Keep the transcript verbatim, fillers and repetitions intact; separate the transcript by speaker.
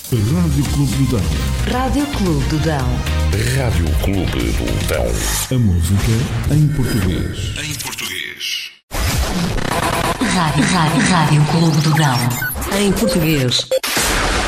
Speaker 1: Rádio Clube do Dão.
Speaker 2: Rádio Clube do Dão.
Speaker 3: Rádio Clube do Dão.
Speaker 1: A música em português.
Speaker 3: Em português.
Speaker 2: Rádio, rádio, rádio Clube do Dão. Em português.